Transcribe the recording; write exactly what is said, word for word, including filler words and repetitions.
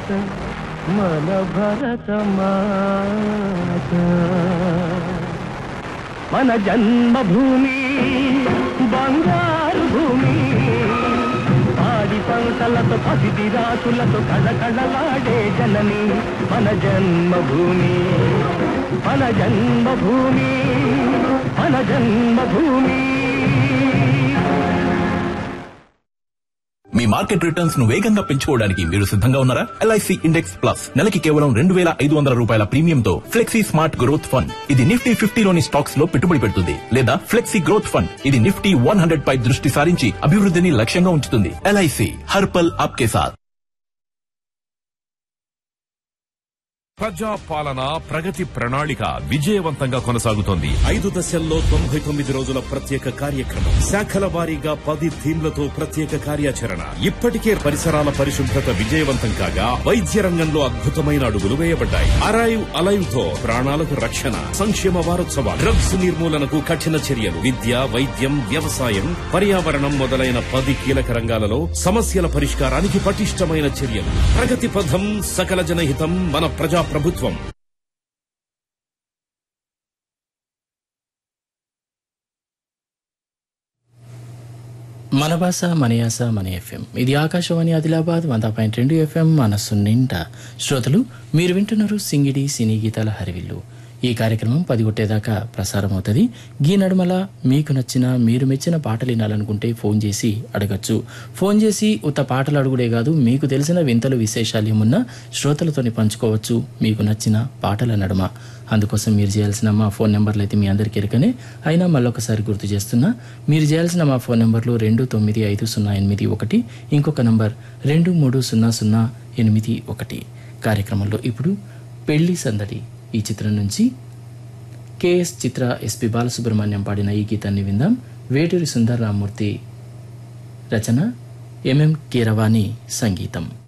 మన భరత మాత మన జన్మభూమి బంగారు భూమి ఆడి పంటలతో పసిటి రాసులతో కళకళలాడే జనని మన జన్మభూమి మన జన్మభూమి మన జన్మభూమి. మీ మార్కెట్ రిటర్న్స్ ను వేగంగా పెంచుకోవడానికి మీరు సిద్ధంగా ఉన్నారా? ఎల్ఐసి ఇండెక్స్ ప్లస్ నెలకి కేవలం రెండు వేల ఐదు వందల రూపాయల ప్రీమియంతో ఫ్లెక్సీ స్మార్ట్ గ్రోత్ ఫండ్. ఇది నిఫ్టీ ఫిఫ్టీలోని స్టాక్స్ లో పెట్టుబడి పెడుతుంది. లేదా ఫ్లెక్సీ గ్రోత్ ఫండ్, ఇది నిఫ్టీ వన్ హండ్రెడ్ పై దృష్టి సారించి అభివృద్ధిని లక్ష్యంగా ఉంచుతుంది. ఎల్ఐసి హర్పల్ ఆప్కే సాథ్. ప్రజా పాలన ప్రగతి ప్రణాళిక విజయవంతంగా కొనసాగుతోంది. ఐదు దశల్లో తొంభై తొమ్మిది రోజుల ప్రత్యేక కార్యక్రమం, శాఖల వారీగా పది థీమ్లతో ప్రత్యేక కార్యాచరణ. ఇప్పటికే పరిసరాల పరిశుభ్రత విజయవంతం కాగా వైద్య రంగంలో అద్భుతమైన అడుగులు వేయబడ్డాయి. అరైవ్ అలైవ్ తో ప్రాణాలకు రక్షణ. సంక్షేమ వారోత్సవాలు, డ్రగ్స్ నిర్మూలనకు కఠిన చర్యలు, విద్య, వైద్యం, వ్యవసాయం, పర్యావరణం మొదలైన పది కీలక రంగాలలో సమస్యల పరిష్కారానికి పటిష్టమైన చర్యలు. ప్రగతి పథం, సకల జనహితం, మన ప్రజా ప్రభుత్వం. మన భాష మన యాస మన ఎఫ్ఎం. ఇది ఆకాశవాణి ఆదిలాబాద్ వంద పాయింట్ రెండు ఎఫ్ఎం. మనస్సు నిండా శ్రోతలు, మీరు వింటున్నారు సింగిడి సినీ గీతాల హరివిల్లు. ఈ కార్యక్రమం పదిగొట్టేదాకా ప్రసారం అవుతుంది. గీ నడుమల మీకు నచ్చిన మీరు మెచ్చిన పాటలు వినాలనుకుంటే ఫోన్ చేసి అడగచ్చు. ఫోన్ చేసి ఉత్త పాటలు అడుగుడే కాదు, మీకు తెలిసిన వింతలు విశేషాలు ఏమున్నా శ్రోతలతోని పంచుకోవచ్చు మీకు నచ్చిన పాటల నడుమ. అందుకోసం మీరు చేయాల్సిన మా ఫోన్ నెంబర్లు అయితే మీ అందరికీ ఎరకనే, అయినా మళ్ళొకసారి గుర్తు చేస్తున్నా. మీరు చేయాల్సిన మా ఫోన్ నెంబర్లు రెండు తొమ్మిది ఐదు సున్నా ఎనిమిది ఒకటి, ఇంకొక నంబర్ రెండు మూడు సున్నా సున్నా ఎనిమిది ఒకటి. కార్యక్రమంలో ఇప్పుడు పెళ్లి సందడి ఈ చిత్రం నుంచి కేఎస్ చిత్ర, ఎస్పి బాలసుబ్రహ్మణ్యం పాడిన ఈ గీతాన్ని విందాం. వేటూరి సుందర రామ్మూర్తి రచన, ఎంఎం కీరవాణి సంగీతం.